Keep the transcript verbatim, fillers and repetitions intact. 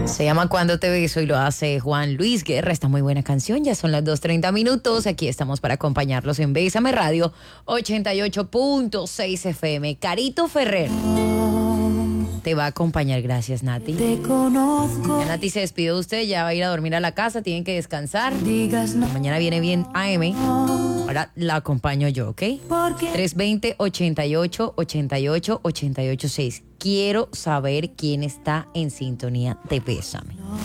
Se llama Cuando te beso y lo hace Juan Luis Guerra. Esta muy buena canción. Ya son las dos treinta minutos. Aquí estamos para acompañarlos en Bésame Radio ochenta y ocho punto seis F M. Carito Ferrer te va a acompañar. Gracias, Nati. Te conozco. Ya Nati se despidió de usted. Ya va a ir a dormir a la casa. Tienen que descansar. Mañana viene bien A M. Ahora la acompaño yo, ¿ok? tres veinte, ochenta y ocho, ochenta y ocho, ochenta y ocho seis. Quiero saber quién está en sintonía de Bésame.